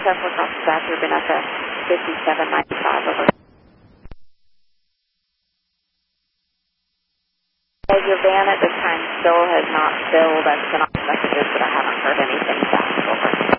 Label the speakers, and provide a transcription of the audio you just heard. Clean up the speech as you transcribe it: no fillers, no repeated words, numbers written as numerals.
Speaker 1: Delta 4 Cross Dispatch, you've been at the 5795 over. Your van at this time still has not filled. I've sent off messages, but I haven't heard anything back over.